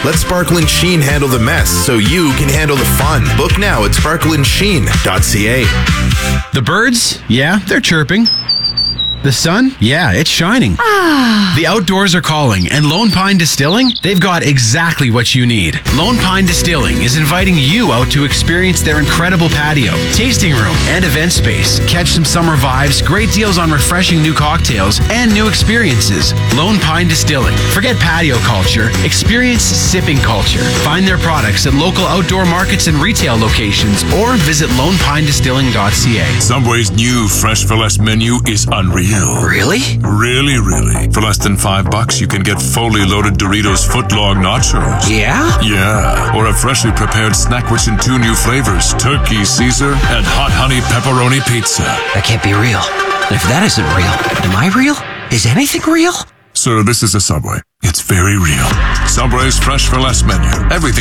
Let Sparkle and Sheen handle the mess so you can handle the fun. Book now at sparkleandsheen.ca. The birds, yeah, they're chirping. The sun, yeah, it's shining. The outdoors are calling, and Lone Pine Distilling, they've got exactly what you need. Lone Pine Distilling is inviting you out to experience their incredible patio, tasting room, and event space. Catch some summer vibes, great deals on refreshing new cocktails, and new experiences. Lone Pine Distilling. Forget patio culture, experience sipping culture. Find their products at local outdoor markets and retail locations, or visit lonepinedistilling.ca. Subway's new Fresh for Less menu is unreal. Really? Really, really. For less than $5, you can get fully loaded Doritos footlong nachos. Yeah? Yeah. Or a freshly prepared snack rich in 2 new flavors, turkey Caesar and hot honey pepperoni pizza. That can't be real. If that isn't real, am I real? Is anything real? Sir, this is a Subway. It's very real. Subway's Fresh for Less menu. Everything